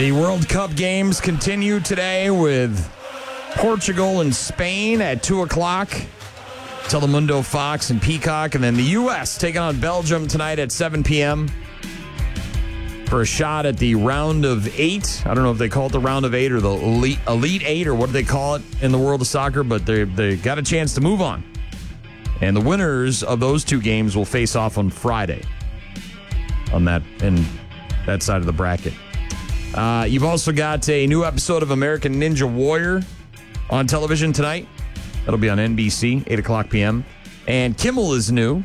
The World Cup games continue today with Portugal and Spain at 2 o'clock. Telemundo, Fox, and Peacock. And then the U.S. taking on Belgium tonight at 7 p.m. for a shot at the round of 8. I don't know if they call it the round of 8 or the Elite 8 or what do they call it in the world of soccer, but they got a chance to move on. And the winners of those two games will face off on Friday on that side of the bracket. You've also got a new episode of American Ninja Warrior on television tonight. That'll be on NBC, 8 o'clock p.m. And Kimmel is new.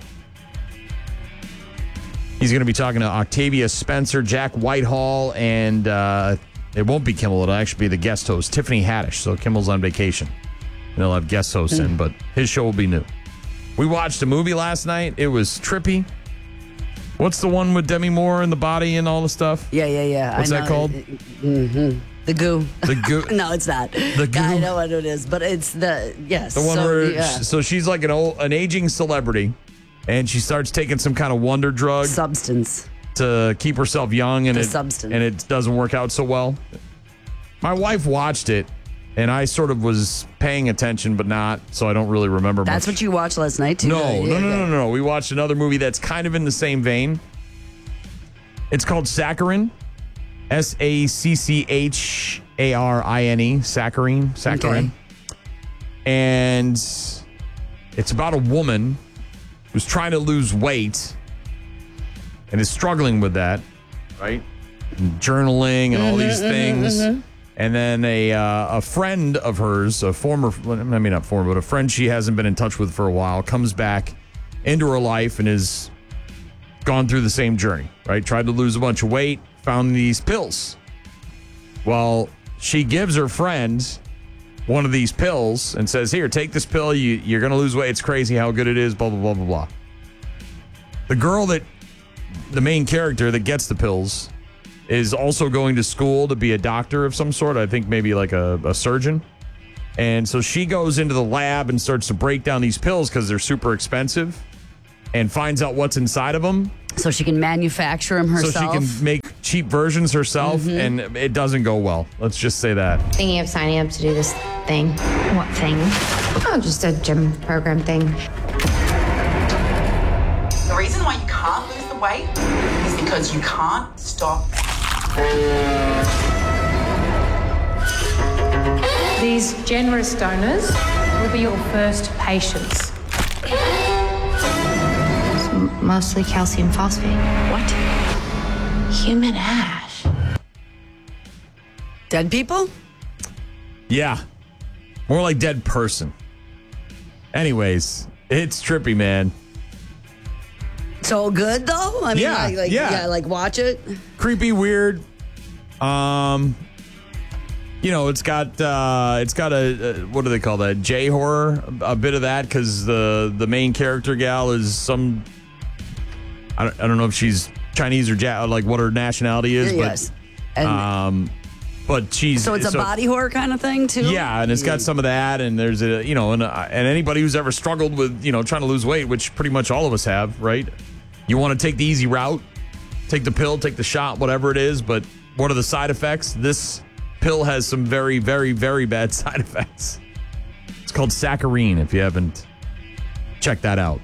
He's going to be talking to Octavia Spencer, Jack Whitehall, and it won't be Kimmel. It'll actually be the guest host, Tiffany Haddish. So Kimmel's on vacation. And they'll have guest hosts in, but his show will be new. We watched a movie last night. It was trippy. What's the one with Demi Moore and the body and all the stuff? Yeah. What's that called? The Goo. The Goo. No, it's not. The Goo. I know what it is, but it's the one where so she's like an aging celebrity, and she starts taking some kind of wonder drug substance to keep herself young, and substance. And it doesn't work out so well. My wife watched it, and I sort of was paying attention, but not, so I don't really remember much. That's what you watched last night, too? No. We watched another movie that's kind of in the same vein. It's called Saccharin. Saccharin. Saccharin. Okay. And it's about a woman who's trying to lose weight and is struggling with that, right? And journaling and all these things. And then a friend of hers, a friend she hasn't been in touch with for a while, comes back into her life and has gone through the same journey, right? Tried to lose a bunch of weight, found these pills. Well, she gives her friend one of these pills and says, here, take this pill. You're going to lose weight. It's crazy how good it is, blah, blah, blah, blah, blah. The girl the main character that gets the pills is also going to school to be a doctor of some sort. I think maybe like a surgeon. And so she goes into the lab and starts to break down these pills because they're super expensive and finds out what's inside of them. So she can manufacture them herself? So she can make cheap versions herself, and it doesn't go well. Let's just say that. Thinking of signing up to do this thing. What thing? Oh, just a gym program thing. The reason why you can't lose the weight is because you can't stop. These generous donors will be your first patients. Mostly calcium phosphate. What? Human ash. Dead people? Yeah. More like dead person. Anyways, it's trippy, man. So good, though? I mean, yeah. Like watch it? Creepy, weird. It's got a what do they call that? J horror, a bit of that, because the main character gal is some. I don't know if she's Chinese or like what her nationality is, yes. But she's so it's a body horror kind of thing too. Yeah, and it's got some of that, and there's and anybody who's ever struggled with trying to lose weight, which pretty much all of us have, right? You want to take the easy route, take the pill, take the shot, whatever it is, but what are the side effects? This pill has some very, very, very bad side effects. It's called Saccharin, if you haven't checked that out.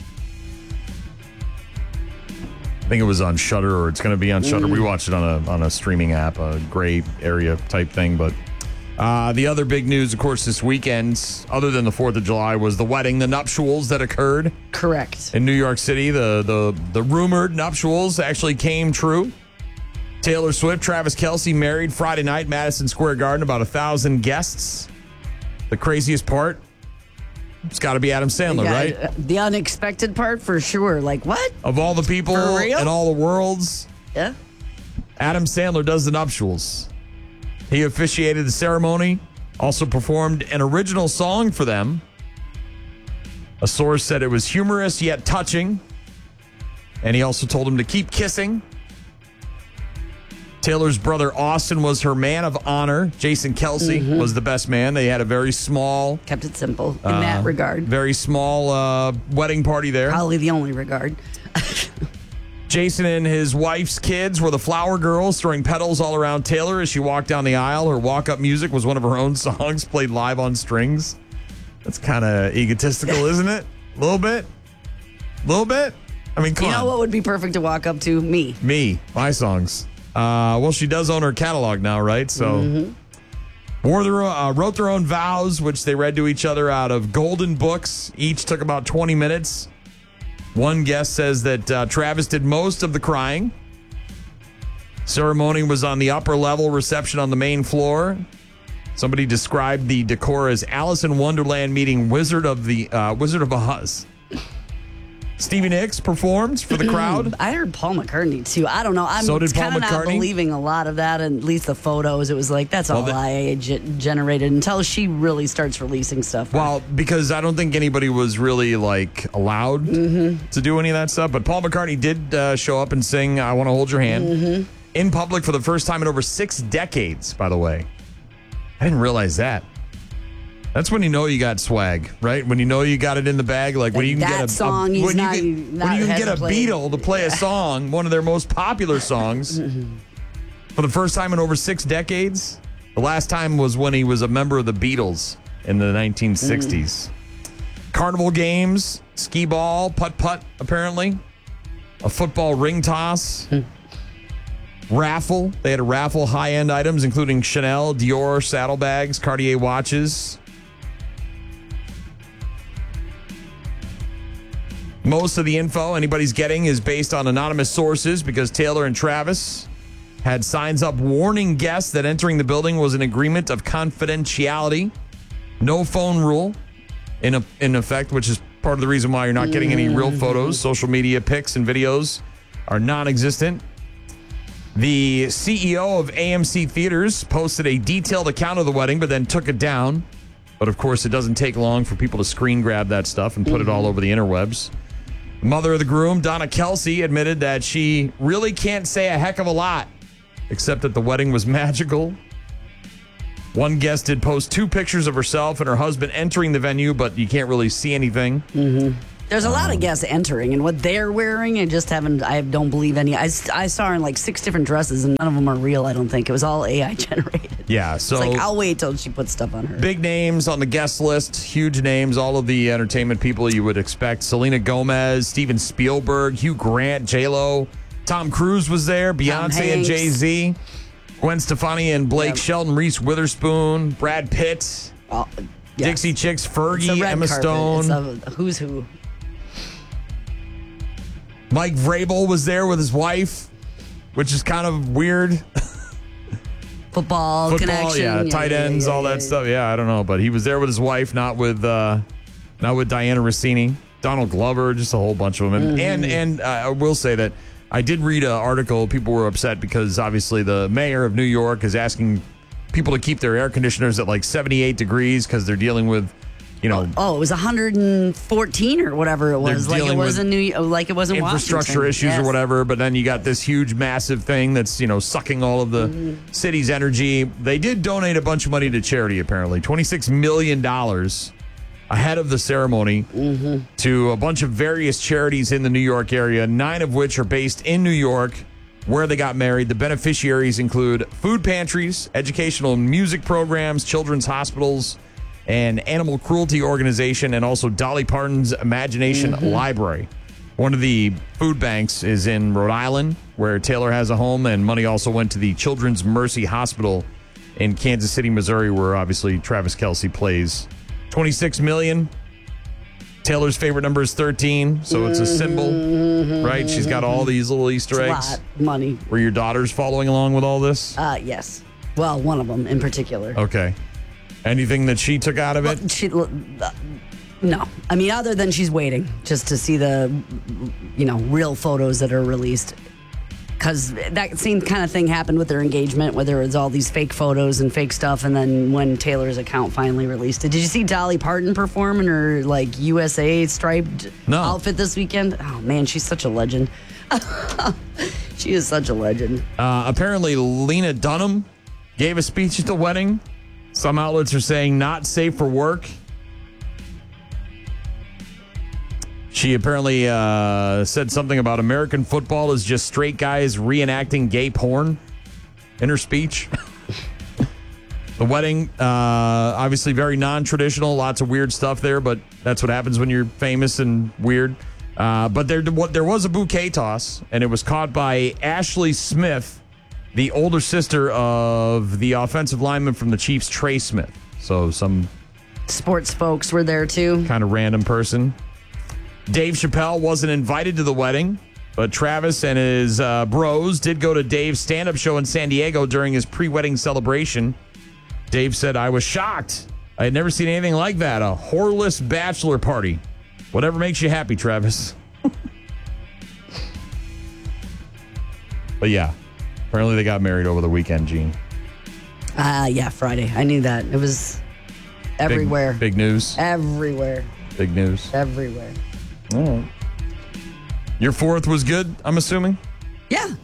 I think it was on Shudder, or it's going to be on Shudder. We watched it on a streaming app, a gray area type thing. But the other big news, of course, this weekend, other than the 4th of July, was the wedding, the nuptials that occurred. Correct. In New York City, the rumored nuptials actually came true. Taylor Swift, Travis Kelce married Friday night, Madison Square Garden, about 1,000 guests. The craziest part, it's got to be Adam Sandler, right? The unexpected part, for sure. Like, what? Of all the people and all the worlds, yeah, Adam Sandler does the nuptials. He officiated the ceremony, also performed an original song for them. A source said it was humorous yet touching, and he also told him to keep kissing. Taylor's brother Austin was her man of honor. Jason Kelce was the best man. They had a very small... Kept it simple in that regard. Very small wedding party there. Probably the only regard. Jason and his wife's kids were the flower girls, throwing petals all around Taylor as she walked down the aisle. Her walk-up music was one of her own songs, played live on strings. That's kind of egotistical, isn't it? A little bit? I mean, come on. You know what would be perfect to walk up to? Me. My songs. Well, she does own her catalog now, right? So, wrote their own vows, which they read to each other out of golden books. Each took about 20 minutes. One guest says that Travis did most of the crying. Ceremony was on the upper level, reception on the main floor. Somebody described the decor as Alice in Wonderland meeting Wizard of Oz. Stevie Nicks performed for the crowd. I heard Paul McCartney, too. I don't know. I'm So did Paul kind of not McCartney? believing a lot of that, and at least the photos. It was like, that's all I generated until she really starts releasing stuff. Well, because I don't think anybody was really allowed to do any of that stuff. But Paul McCartney did show up and sing "I Want to Hold Your Hand" in public for the first time in over 6 decades. By the way, I didn't realize that. That's when you know you got swag, right? When you know you got it in the bag, like when you can that get song, when you can get hasn't a played. Beatle to play a song, one of their most popular songs, for the first time in over 6 decades. The last time was when he was a member of the Beatles in the 1960s. Carnival games, skee ball, putt-putt, apparently. A football ring toss. Raffle. They had a raffle, high-end items, including Chanel, Dior saddlebags, Cartier watches. Most of the info anybody's getting is based on anonymous sources because Taylor and Travis had signs up warning guests that entering the building was an agreement of confidentiality. No phone rule in effect, which is part of the reason why you're not getting any real photos. Social media pics and videos are non-existent. The CEO of AMC Theaters posted a detailed account of the wedding, but then took it down. But of course, it doesn't take long for people to screen grab that stuff and put it all over the interwebs. The mother of the groom, Donna Kelsey, admitted that she really can't say a heck of a lot, except that the wedding was magical. One guest did post 2 pictures of herself and her husband entering the venue, but you can't really see anything. There's a lot of guests entering, and what they're wearing, I don't believe any. I saw her in like 6 different dresses, and none of them are real, I don't think. It was all AI generated. Yeah, so It's like, I'll wait till she puts stuff on her. big names on the guest list, huge names, all of the entertainment people you would expect. Selena Gomez, Steven Spielberg, Hugh Grant, J-Lo, Tom Cruise was there, Beyonce and Hanks. Jay-Z, Gwen Stefani and Blake Shelton, Reese Witherspoon, Brad Pitt, Yes. Dixie Chicks, It's a Fergie, red Emma carpet. Stone. It's a who's who. Mike Vrabel was there with his wife, which is kind of weird. Football connection. Yeah, tight ends, all that stuff. Yeah, I don't know, but he was there with his wife, not with Diana Rossini, Donald Glover, just a whole bunch of them. And I will say that I did read an article. People were upset because obviously the mayor of New York is asking people to keep their air conditioners at like 78 degrees because they're dealing with, It was 114 or whatever it was. They're Like it dealing was with in like it wasn't infrastructure Washington. issues or Yes. whatever, but then you got this huge, massive thing that's, sucking all of the city's energy. They did donate a bunch of money to charity, apparently. $26 million ahead of the ceremony to a bunch of various charities in the New York area, 9 of which are based in New York, where they got married. The beneficiaries include food pantries, educational and music programs, children's hospitals, an animal cruelty organization, and also Dolly Parton's Imagination Library. One of the food banks is in Rhode Island, where Taylor has a home, and money also went to the Children's Mercy Hospital in Kansas City, Missouri, where obviously Travis Kelce plays. $26 million. Taylor's favorite number is 13, so it's a symbol, right? She's got all these little Easter It's a eggs. lot of money. Were your daughters following along with all this? Yes. Well, one of them in particular. Okay. Anything that she took out of it? No. I mean, other than she's waiting just to see the, real photos that are released. Because that same kind of thing happened with their engagement, where there was all these fake photos and fake stuff. And then when Taylor's account finally released it. Did you see Dolly Parton perform in her, USA striped outfit this weekend? Oh, man, she's such a legend. She is such a legend. Apparently, Lena Dunham gave a speech at the wedding. Some outlets are saying not safe for work. She apparently said something about American football is just straight guys reenacting gay porn in her speech. The wedding, obviously very non-traditional, lots of weird stuff there, but that's what happens when you're famous and weird. But there was a bouquet toss, and it was caught by Ashley Smith, the older sister of the offensive lineman from the Chiefs, Trey Smith. So some Sports folks were there too. kind of random person. Dave Chappelle wasn't invited to the wedding, but Travis and his bros did go to Dave's stand-up show in San Diego during his pre-wedding celebration. Dave said, I was shocked. I had never seen anything like that. A whoreless bachelor party. Whatever makes you happy, Travis. But yeah, apparently they got married over the weekend, Gene. Yeah, Friday. I knew that. It was everywhere. Big news. Everywhere. Big news. Everywhere. All right. Your 4th was good, I'm assuming? Yeah.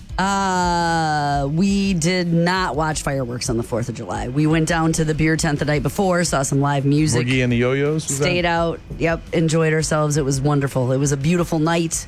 We did not watch fireworks on the 4th of July. We went down to the beer tent the night before, saw some live music. Boogie and the Yo-Yos? Stayed out. Yep. Enjoyed ourselves. It was wonderful. It was a beautiful night.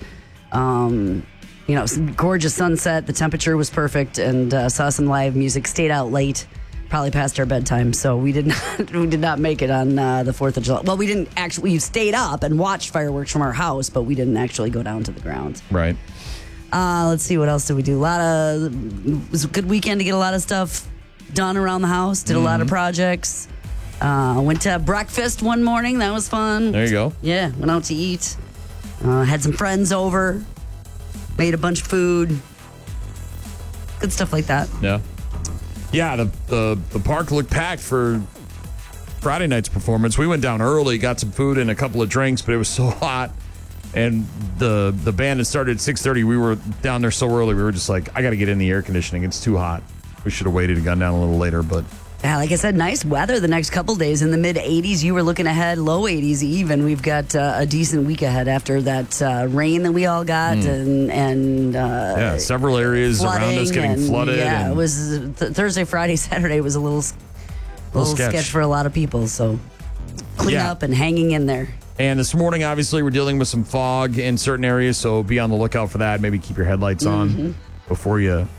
Some gorgeous sunset. The temperature was perfect, and saw some live music. Stayed out late, probably past our bedtime. So we did not make it on the 4th of July. Well, we didn't actually. We stayed up and watched fireworks from our house, but we didn't actually go down to the grounds. Right. Let's see, what else did we do? It was a good weekend to get a lot of stuff done around the house. Did a lot of projects. Went to breakfast one morning. That was fun. There you go. Yeah, went out to eat. Had some friends over. Made a bunch of food. Good stuff like that. Yeah. Yeah, the park looked packed for Friday night's performance. We went down early, got some food and a couple of drinks, but it was so hot. And the band had started at 6:30. We were down there so early. We were just like, I got to get in the air conditioning. It's too hot. We should have waited and gone down a little later, but... Yeah, like I said, nice weather the next couple days. In the mid-80s, you were looking ahead, low 80s even. We've got a decent week ahead after that rain that we all got. And several areas around us getting flooded. Yeah, it was Thursday, Friday, Saturday was a little sketch for a lot of people. So clean up and hanging in there. And this morning, obviously, we're dealing with some fog in certain areas, so be on the lookout for that. Maybe keep your headlights on before you